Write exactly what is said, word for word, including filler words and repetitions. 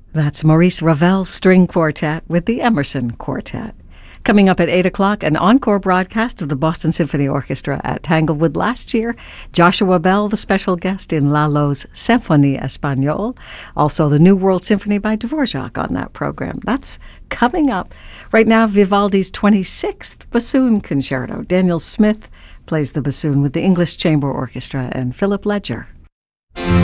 That's Maurice Ravel's string quartet with the Emerson Quartet. Coming up at eight o'clock, an encore broadcast of the Boston Symphony Orchestra at Tanglewood last year. Joshua Bell, the special guest in Lalo's Symphonie Espagnole. Also, the New World Symphony by Dvorak on that program. That's coming up. Right now, Vivaldi's twenty-sixth Bassoon Concerto. Daniel Smith plays the bassoon with the English Chamber Orchestra and Philip Ledger.